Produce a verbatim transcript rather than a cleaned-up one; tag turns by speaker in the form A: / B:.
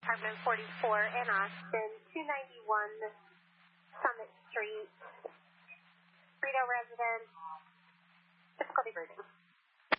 A: apartment forty-four in Austin, two ninety-one Summit Street, Frito residence, difficulty breathing.